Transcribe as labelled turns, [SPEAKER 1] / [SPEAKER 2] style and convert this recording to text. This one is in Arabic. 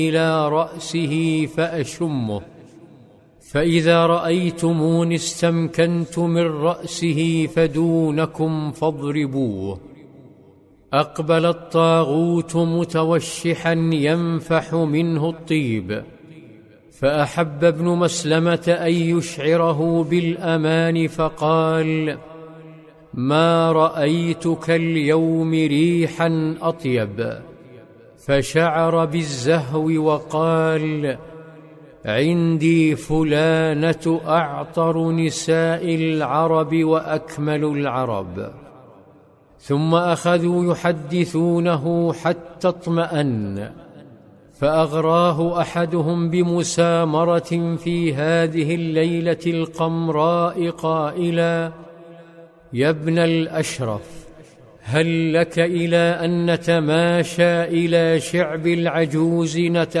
[SPEAKER 1] إلى رأسه فأشمه، فإذا رأيتموني استمكنت من رأسه فدونكم فاضربوه. أقبل الطاغوت متوشحا ينفح منه الطيب، فأحب ابن مسلمة أن يشعره بالأمان فقال: ما رأيتك اليوم ريحا أطيب. فشعر بالزهو وقال: عندي فلانة أعطر نساء العرب وأكمل العرب. ثم أخذوا يحدثونه حتى اطمأن، فأغراه أحدهم بمسامرة في هذه الليلة القمراء قائلا: يا ابن الأشرف، هل لك إلى أن نتماشى إلى شعب العجوز